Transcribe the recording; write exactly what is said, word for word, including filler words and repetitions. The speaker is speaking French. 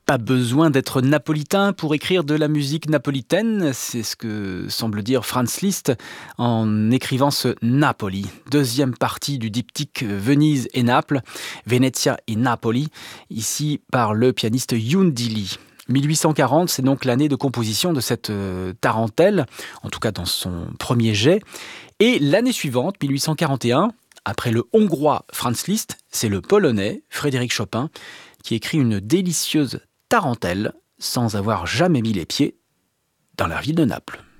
Pas besoin d'être napolitain pour écrire de la musique napolitaine, c'est ce que semble dire Franz Liszt en écrivant ce Napoli, deuxième partie du diptyque Venise et Naples, Venezia et Napoli, ici par le pianiste Yundili. mille huit cent quarante, c'est donc l'année de composition de cette euh, tarentelle, en tout cas dans son premier jet. Et l'année suivante, mille huit cent quarante et un, après le hongrois Franz Liszt, c'est le polonais Frédéric Chopin qui écrit une délicieuse tarentelle sans avoir jamais mis les pieds dans la ville de Naples.